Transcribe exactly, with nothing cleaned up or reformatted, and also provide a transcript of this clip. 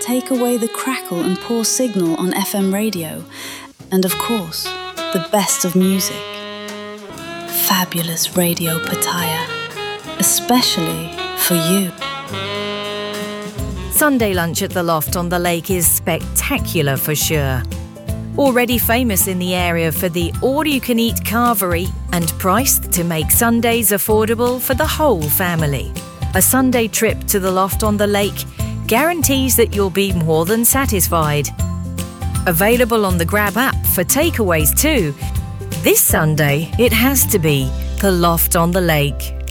take away the crackle and poor signal on F M radio, and of course, the best of music. Fabulous Radio Pattaya, especially for you. Sunday lunch at the Loft on the Lake is spectacular for sure. Already famous in the area for the all-you-can-eat carvery and priced to make Sundays affordable for the whole family. A Sunday trip to the Loft on the Lake guarantees that you'll be more than satisfied. Available on the Grab app for takeaways too. This Sunday, it has to be the Loft on the Lake.